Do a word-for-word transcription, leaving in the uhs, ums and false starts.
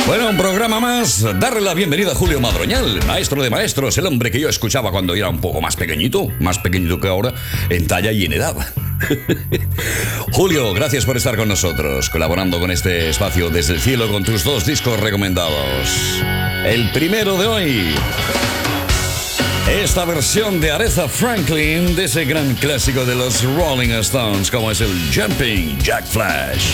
Bueno, un programa más. Darle la bienvenida a Julio Madroñal, maestro de maestros, el hombre que yo escuchaba cuando era un poco más pequeñito, más pequeñito que ahora, en talla y en edad. Julio, gracias por estar con nosotros, colaborando con este espacio desde el cielo con tus dos discos recomendados. El primero de hoy, esta versión de Aretha Franklin de ese gran clásico de los Rolling Stones, como es el Jumping Jack Flash.